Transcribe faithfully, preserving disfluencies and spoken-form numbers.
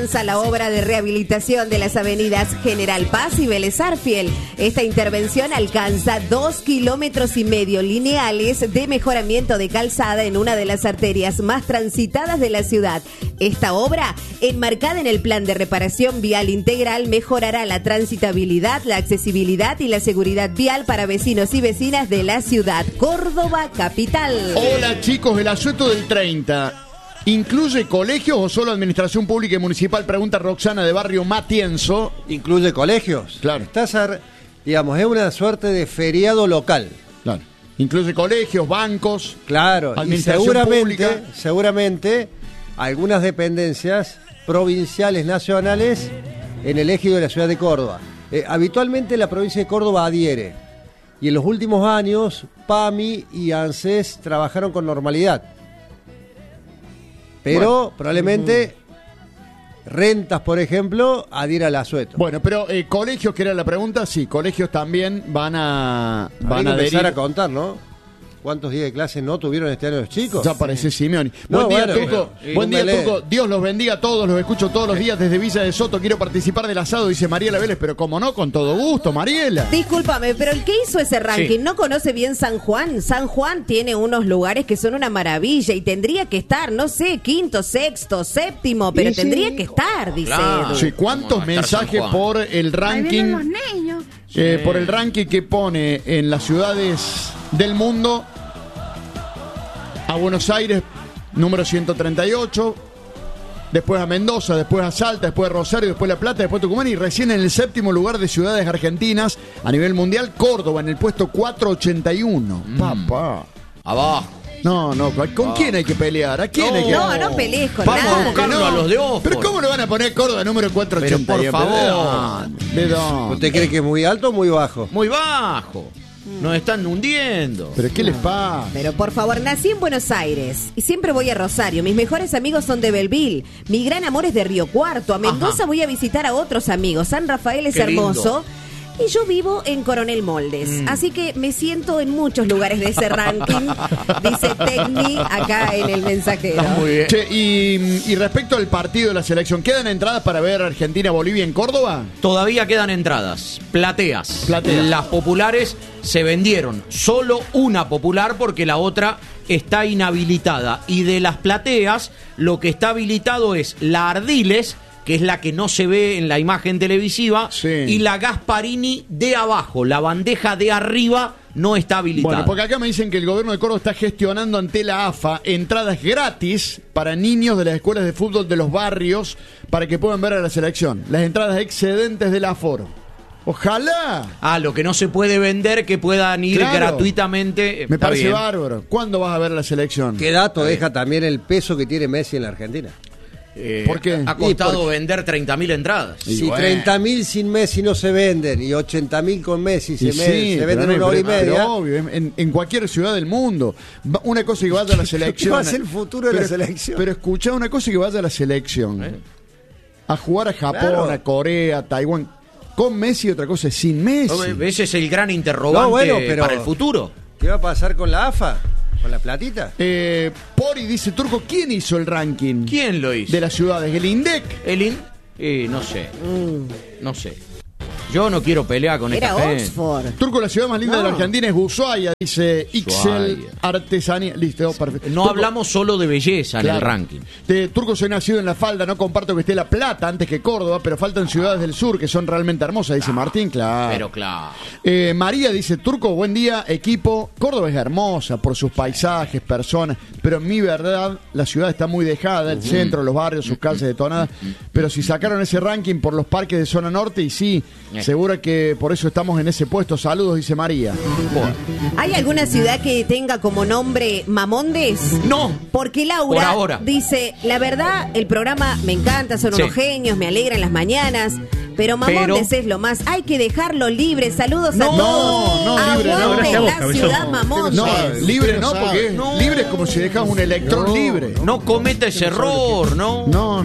avanza la obra de rehabilitación de las avenidas General Paz y Vélez Arfiel. Esta intervención alcanza dos kilómetros y medio lineales de mejoramiento de calzada en una de las arterias más transitadas de la ciudad. Esta obra, enmarcada en el plan de reparación vial integral, mejorará la transitabilidad, la accesibilidad y la seguridad vial para vecinos y vecinas de la ciudad. Córdoba capital. Hola chicos, el asueto del treinta. ¿Incluye colegios o solo administración pública y municipal? Pregunta Roxana de Barrio Matienzo. ¿Incluye colegios? Claro. Estás, a, digamos, es una suerte de feriado local. Claro. Incluye colegios, bancos. Claro. Administración y seguramente, pública. seguramente, algunas dependencias provinciales, nacionales, en el ejido de la ciudad de Córdoba. Eh, habitualmente la provincia de Córdoba adhiere. Y en los últimos años, PAMI y ANSES trabajaron con normalidad. Pero bueno, probablemente rentas, por ejemplo, adhiera al asueto. Bueno, pero eh, colegios, que era la pregunta, sí, colegios también van a van a empezar adherir. a contar, ¿no? ¿Cuántos días de clase no tuvieron este año los chicos? Ya aparece sí. Simeoni. No, Buen día, bueno, Turco. pero, Buen día, lee. Turco. Dios los bendiga a todos. Los escucho todos los días desde Villa de Soto. Quiero participar del asado, dice Mariela Vélez. Pero como no, con todo gusto, Mariela. Discúlpame, pero el que hizo ese ranking Sí. no conoce bien San Juan. San Juan tiene unos lugares que son una maravilla y tendría que estar, no sé, quinto, sexto, séptimo, pero Y sí. tendría que estar, dice Claro. Edu. Sí, ¿cuántos mensajes por el ranking? niños. Eh, Sí. por el ranking que pone en las ciudades del mundo. A Buenos Aires, número ciento treinta y ocho. Después a Mendoza, después a Salta, después a Rosario, después La Plata, después Tucumán. Y recién en el séptimo lugar de ciudades argentinas a nivel mundial, Córdoba, en el puesto cuatrocientos ochenta y uno. Mm. Papá. Abajo. No, no, ¿con quién hay que pelear? ¿A quién No, hay que No, no pelees con Vamos a nada. buscarlo No. a los de Oxford. Pero ¿cómo le van a poner Córdoba número cuatrocientos ochenta y uno? Pero por ¿De favor. dónde? ¿De dónde? ¿Usted cree que es muy alto o muy bajo? Muy bajo. Nos están hundiendo. ¿Pero qué les pasa? Pero por favor, nací en Buenos Aires y siempre voy a Rosario. Mis mejores amigos son de Belville. Mi gran amor es de Río Cuarto. A Mendoza Ajá. voy a visitar a otros amigos. San Rafael es Qué lindo. hermoso. Y yo vivo en Coronel Moldes. Mm. Así que me siento en muchos lugares de ese ranking. Dice Tecni acá en el mensajero. Muy bien. Che, y, y respecto al partido de la selección, ¿quedan entradas para ver Argentina-Bolivia en Córdoba? Todavía quedan entradas, plateas. Plateas. Las populares se vendieron. Solo una popular porque la otra está inhabilitada. Y de las plateas, lo que está habilitado es la Ardiles, que es la que no se ve en la imagen televisiva, Sí. y la Gasparini de abajo. La bandeja de arriba no está habilitada. Bueno, porque acá me dicen que el gobierno de Córdoba está gestionando ante la A F A entradas gratis para niños de las escuelas de fútbol de los barrios para que puedan ver a la selección. Las entradas excedentes del aforo. Ojalá. Ah, lo que no se puede vender, que puedan ir Claro. gratuitamente. Me Está parece bien. bárbaro. ¿Cuándo vas a ver a la selección? ¿Qué dato deja también el peso que tiene Messi en la Argentina? Eh, ¿Por qué? Ha costado Y porque- vender treinta mil entradas. Y Si bueno. treinta mil sin Messi no se venden y ochenta mil con Messi se, Y me- sí, se pero venden no, una hora y pero- pero media. obvio, en, en cualquier ciudad del mundo. Va- Una cosa que vaya a la selección. va a ser el futuro de la pero- selección? Pero escucha, una cosa que vaya a la selección. ¿Eh? A jugar a Japón, Claro. a Corea, a Taiwán. Con Messi y otra cosa es sin Messi. Ese es el gran interrogante No, bueno, pero- para el futuro. ¿Qué va a pasar con la A F A? ¿Con la platita? Eh, Pori dice, Turco, ¿quién hizo el ranking ¿Quién lo hizo? de las ciudades? ¿El INDEC? ¿El in? Eh, no sé. No sé. Yo no quiero pelear con Era esta gente. Oxford. Turco, la ciudad más linda No. de la Argentina es Ushuaia, dice Ixel Ushuaia. Artesanía. Listo, perfecto. No Turco, hablamos solo de belleza en claro. el ranking. De Turco, soy nacido en La Falda, no comparto que esté La Plata antes que Córdoba, pero faltan ciudades del sur que son realmente hermosas, dice Martín, claro. Pero claro. Eh, María dice, Turco, buen día, equipo. Córdoba es hermosa por sus paisajes, personas, pero en mi verdad la ciudad está muy dejada, el centro, los barrios, sus calles detonadas. Pero si sacaron ese ranking por los parques de zona norte, y sí, Eh. seguro que por eso estamos en ese puesto. Saludos, dice María. Bueno. ¿Hay alguna ciudad que tenga como nombre Mamondes? No. Porque Laura Por ahora. dice, la verdad, el programa me encanta, son Sí. unos genios, me alegran las mañanas, pero Mamondes Pero- es lo más, hay que dejarlo libre. Saludos No, a todos. no, libre, no. Aguante Gracias a vos, la cabezón. ciudad Mamondes. No, libre no, sabe. porque No. libre es como si dejas un electrón libre. No cometa ese error, ¿no? No,